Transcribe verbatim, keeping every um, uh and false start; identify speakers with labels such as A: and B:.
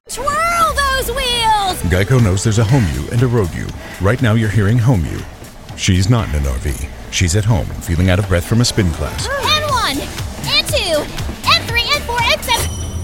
A: Twirl those wheels!
B: Geico knows there's a home you and a road you. Right now you're hearing home you. She's not in an R V. She's at home, feeling out of breath from a spin class.